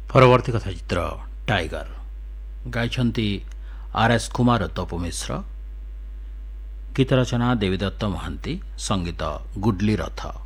ପରବର୍ତ୍ତୀ କଥା ଚିତ୍ର ଟାଇଗର ଗାଇଛନ୍ତି ଆର୍.ଏସ୍. କୁମାର ଓ ତପୁ ମିଶ୍ର। ଗୀତ ରଚନା ଦେବୀଦତ୍ତ ମହାନ୍ତି, ସଙ୍ଗୀତ ଗୁଡଲି ରଥ।